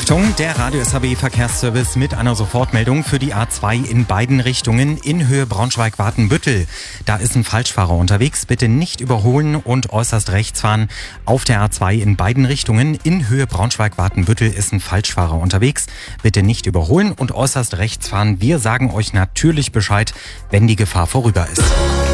Achtung, der Radio SHB Verkehrsservice mit einer Sofortmeldung für die A2 in beiden Richtungen in Höhe Braunschweig-Watenbüttel. Da ist ein Falschfahrer unterwegs, bitte nicht überholen und äußerst rechts fahren. Auf der A2 in beiden Richtungen in Höhe Braunschweig-Watenbüttel ist ein Falschfahrer unterwegs, bitte nicht überholen und äußerst rechts fahren. Wir sagen euch natürlich Bescheid, wenn die Gefahr vorüber ist.